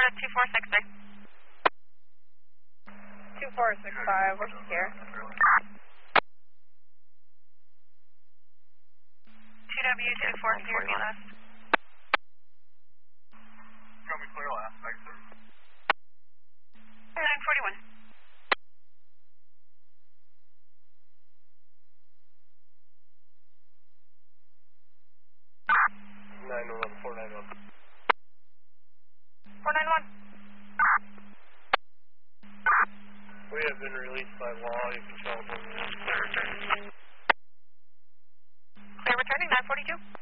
2463. 2465, what's here? 2W243 last. Show me clear last, thanks sir. 941. Four nine one. 491. We have been released by law. You can tell them. Clear returning 942.